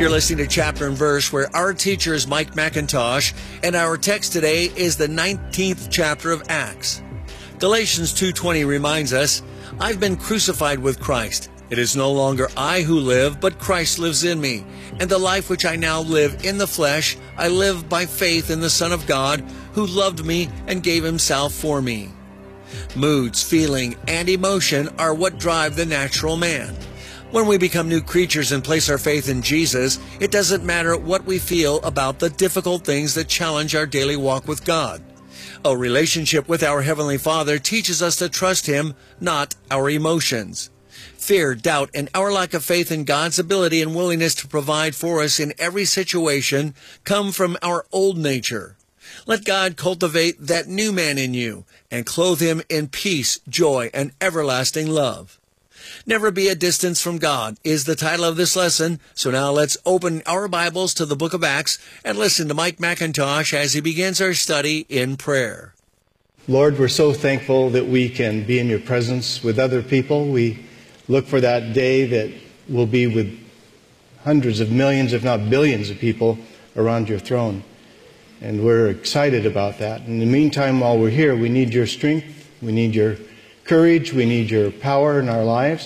You're listening to Chapter and Verse, where our teacher is Mike McIntosh, and our text today is the 19th chapter of Acts. Galatians 2:20 reminds us, I've been crucified with Christ. It is no longer I who live, but Christ lives in me. And the life which I now live in the flesh, I live by faith in the Son of God, who loved me and gave himself for me. Moods, feeling, and emotion are what drive the natural man. When we become new creatures and place our faith in Jesus, it doesn't matter what we feel about the difficult things that challenge our daily walk with God. A relationship with our Heavenly Father teaches us to trust Him, not our emotions. Fear, doubt, and our lack of faith in God's ability and willingness to provide for us in every situation come from our old nature. Let God cultivate that new man in you and clothe him in peace, joy, and everlasting love. Never be a distance from God is the title of this lesson. So now let's open our Bibles to the book of Acts and listen to Mike McIntosh as he begins our study in prayer. Lord, we're so thankful that we can be in your presence with other people. We look for that day that we'll be with hundreds of millions, if not billions of people around your throne. And we're excited about that. In the meantime, while we're here, we need your strength, we need your courage, we need your power in our lives.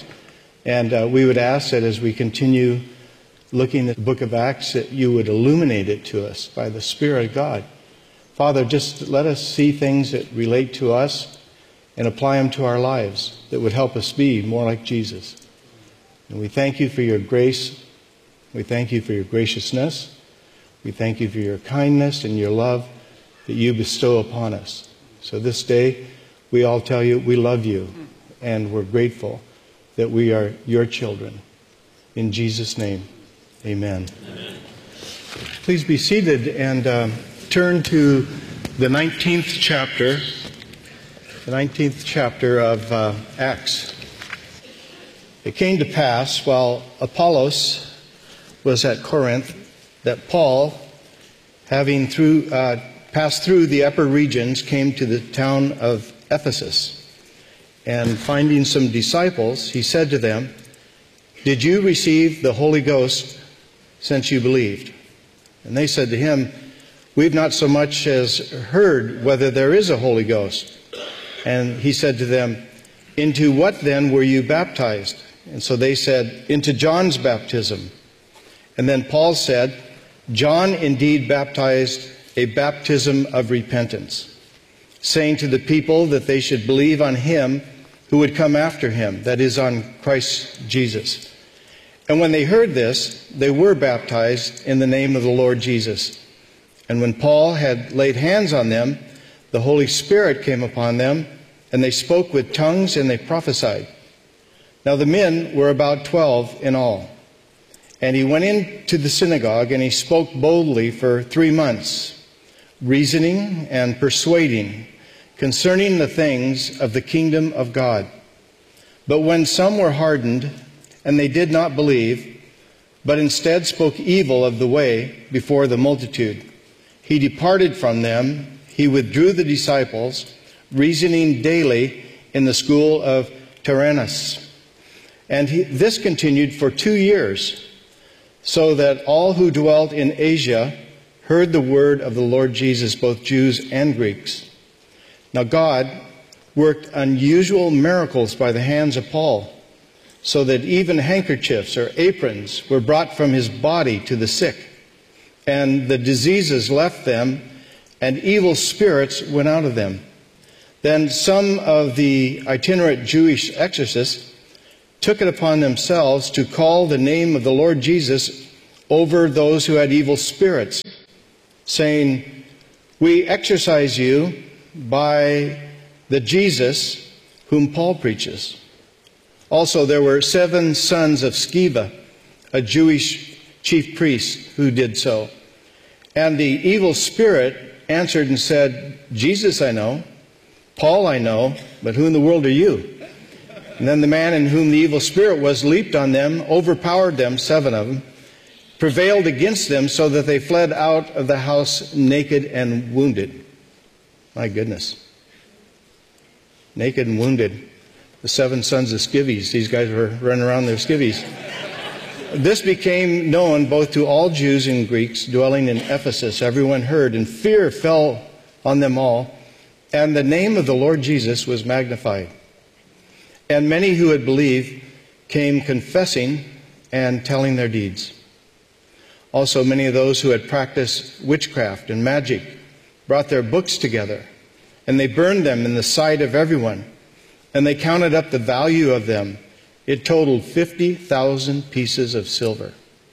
And we would ask that as we continue looking at the book of Acts, that you would illuminate it to us by the Spirit of God. Father, just let us see things that relate to us and apply them to our lives that would help us be more like Jesus. And we thank you for your grace. We thank you for your graciousness. We thank you for your kindness and your love that you bestow upon us. So this day, we all tell you we love you, and we're grateful that we are your children. In Jesus' name, amen. Amen. Please be seated and turn to the 19th chapter. The 19th chapter of Acts. It came to pass while Apollos was at Corinth that Paul, having passed through the upper regions, came to the town of Ephesus. And finding some disciples, he said to them, "Did you receive the Holy Ghost since you believed?" And they said to him, "We've not so much as heard whether there is a Holy Ghost." And he said to them, "Into what then were you baptized?" And so they said, "Into John's baptism." And then Paul said, "John indeed baptized a baptism of repentance, saying to the people that they should believe on him who would come after him, that is, on Christ Jesus." And when they heard this, they were baptized in the name of the Lord Jesus. And when Paul had laid hands on them, the Holy Spirit came upon them, and they spoke with tongues and they prophesied. Now the men were about 12 in all. And he went into the synagogue, and he spoke boldly for 3 months, reasoning and persuading concerning the things of the kingdom of God. But when some were hardened, and they did not believe, but instead spoke evil of the way before the multitude, he departed from them. He withdrew the disciples, reasoning daily in the school of Tyrannus. And this continued for 2 years, so that all who dwelt in Asia heard the word of the Lord Jesus, both Jews and Greeks. Now God worked unusual miracles by the hands of Paul, so that even handkerchiefs or aprons were brought from his body to the sick, and the diseases left them, and evil spirits went out of them. Then some of the itinerant Jewish exorcists took it upon themselves to call the name of the Lord Jesus over those who had evil spirits, saying, "We exorcise you by the Jesus whom Paul preaches." Also there were 7 sons of Sceva, a Jewish chief priest, who did so. And the evil spirit answered and said, "Jesus I know, Paul I know, but who in the world are you?" And then the man in whom the evil spirit was leaped on them, overpowered them, 7 of them, prevailed against them, so that they fled out of the house naked and wounded. My goodness. Naked and wounded. The 7 sons of skivvies. These guys were running around their skivvies. This became known both to all Jews and Greeks dwelling in Ephesus. Everyone heard, and fear fell on them all, and the name of the Lord Jesus was magnified. And many who had believed came confessing and telling their deeds. Also, many of those who had practiced witchcraft and magic brought their books together, and they burned them in the sight of everyone, and they counted up the value of them. It totaled 50,000 pieces of silver.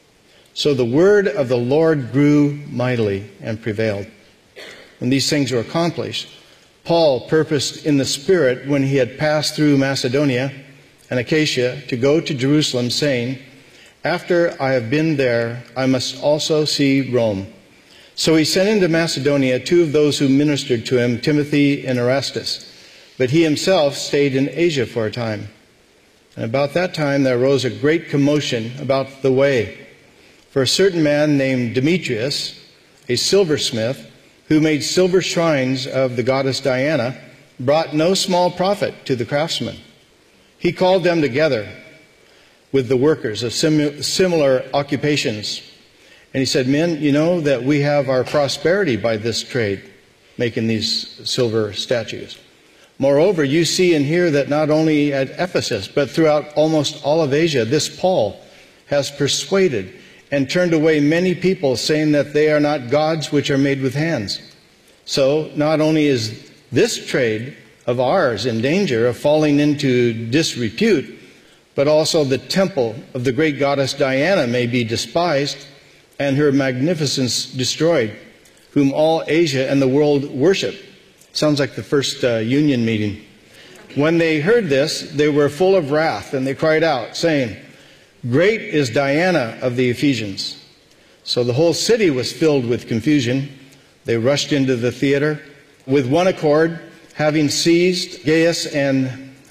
So the word of the Lord grew mightily and prevailed. When these things were accomplished, Paul purposed in the Spirit, when he had passed through Macedonia and Achaia, to go to Jerusalem, saying, "After I have been there, I must also see Rome." So he sent into Macedonia 2 of those who ministered to him, Timothy and Erastus. But he himself stayed in Asia for a time. And about that time there arose a great commotion about the way. For a certain man named Demetrius, a silversmith, who made silver shrines of the goddess Diana, brought no small profit to the craftsmen. He called them together with the workers of similar occupations. And he said, "Men, you know that we have our prosperity by this trade, making these silver statues. Moreover, you see and hear that not only at Ephesus, but throughout almost all of Asia, this Paul has persuaded and turned away many people, saying that they are not gods which are made with hands. So not only is this trade of ours in danger of falling into disrepute, but also the temple of the great goddess Diana may be despised, and her magnificence destroyed, whom all Asia and the world worship." Sounds like the first union meeting. When they heard this, they were full of wrath, and they cried out, saying, "Great is Diana of the Ephesians." So the whole city was filled with confusion. They rushed into the theater with one accord, having seized Gaius and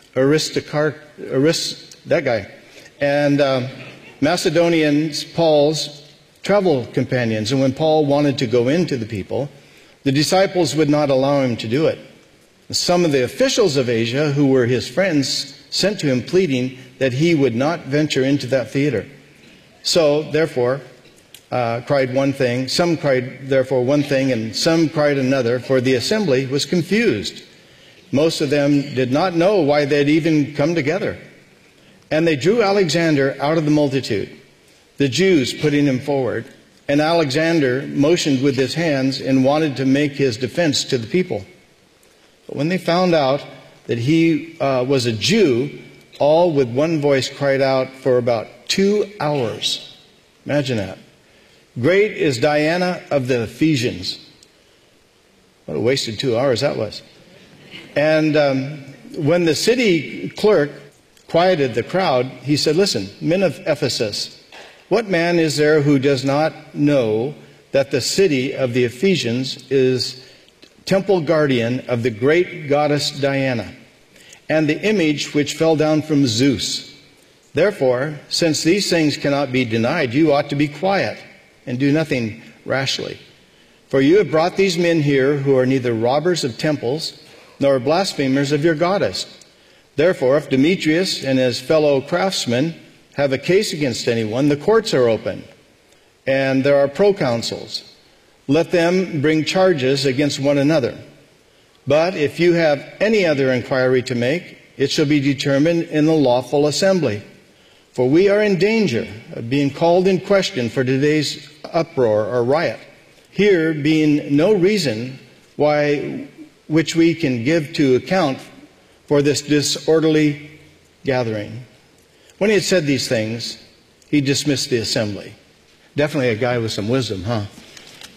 Macedonians, Paul's travel companions. And when Paul wanted to go into the people, the disciples would not allow him to do it. Some of the officials of Asia, who were his friends, sent to him pleading that he would not venture into that theater. So, therefore, cried one thing, some cried therefore one thing, and some cried another, for the assembly was confused. Most of them did not know why they had even come together. And they drew Alexander out of the multitude, the Jews putting him forward. And Alexander motioned with his hands and wanted to make his defense to the people. But when they found out that he was a Jew, all with one voice cried out for about 2 hours. Imagine that. "Great is Diana of the Ephesians." What a wasted 2 hours that was. And when the city clerk quieted the crowd, he said, "Listen, men of Ephesus, what man is there who does not know that the city of the Ephesians is temple guardian of the great goddess Diana, and the image which fell down from Zeus? Therefore, since these things cannot be denied, you ought to be quiet and do nothing rashly. For you have brought these men here who are neither robbers of temples nor blasphemers of your goddess. Therefore, if Demetrius and his fellow craftsmen have a case against anyone, the courts are open, and there are proconsuls. Let them bring charges against one another. But if you have any other inquiry to make, it shall be determined in the lawful assembly. For we are in danger of being called in question for today's uproar or riot, here being no reason which we can give to account for this disorderly gathering." When he had said these things, he dismissed the assembly. Definitely a guy with some wisdom, huh?